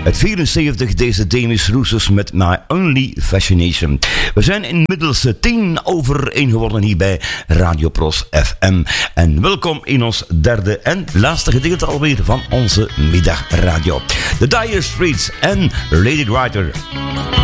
Het 74, deze Demis Roussos met My Only Fascination. We zijn inmiddels 1:10 geworden hier bij Radio Pros FM. En welkom in ons derde en laatste gedeelte alweer van onze middagradio. The Dire Straits en Lady Writer.